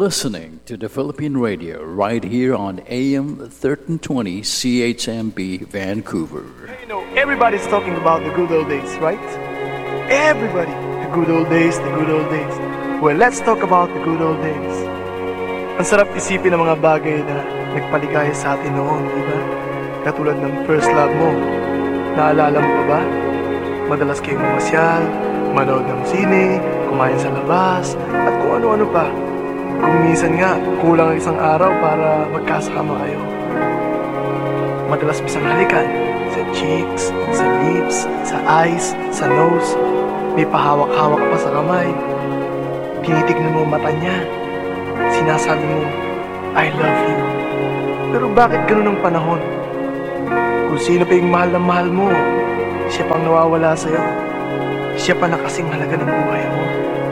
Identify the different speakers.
Speaker 1: listening to the Philippine Radio right here on AM 1320 CHMB Vancouver.
Speaker 2: You know, everybody's talking about the good old days, right? Everybody, the good old days, the good old days. Well, let's talk about the good old days. Ang sarap isipin ng mga bagay na nagpaligaya sa atin noon, di ba? Katulad ng first love mo. Naalala mo pa ba? Madalas kayong mamasyal, manood ng sine, kumain sa labas, at kung ano-ano pa. Kung minsan nga, kulang ang isang araw para magkasama kayo. Madalas misang halikan, sa cheeks, sa lips, sa eyes, sa nose. May pahawak-hawak pa sa kamay. Tinitignan mo mata niya. Sinasabi mo, I love you. Pero bakit ganun ang panahon? Kung sino pa yung mahal na mahal mo, siya pang nawawala sa'yo. Siya pa na kasing halaga ng buhay mo.